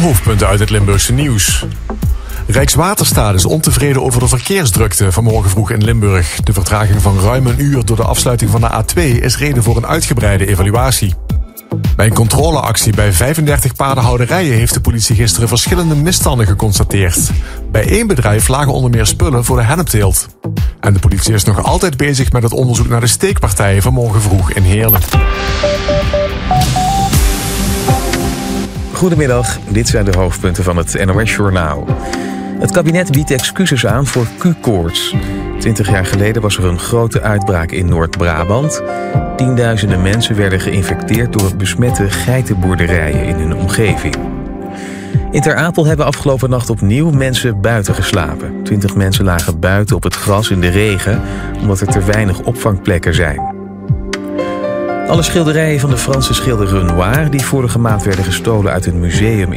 hoofdpunten uit het Limburgse nieuws. Rijkswaterstaat is ontevreden over de verkeersdrukte vanmorgen vroeg in Limburg. De vertraging van ruim een uur door de afsluiting van de A2 is reden voor een uitgebreide evaluatie. Bij een controleactie bij 35 paardenhouderijen heeft de politie gisteren verschillende misstanden geconstateerd. Bij één bedrijf lagen onder meer spullen voor de hennepteelt. En de politie is nog altijd bezig met het onderzoek naar de steekpartij vanmorgen vroeg in Heerlen. Goedemiddag, dit zijn de hoofdpunten van het NOS-journaal. Het kabinet biedt excuses aan voor Q-koorts. 20 jaar geleden was er een grote uitbraak in Noord-Brabant. Tienduizenden mensen werden geïnfecteerd door besmette geitenboerderijen in hun omgeving. In Ter Apel hebben afgelopen nacht opnieuw mensen buiten geslapen. 20 mensen lagen buiten op het gras in de regen, omdat er te weinig opvangplekken zijn. Alle schilderijen van de Franse schilder Renoir, die vorige maand werden gestolen uit een museum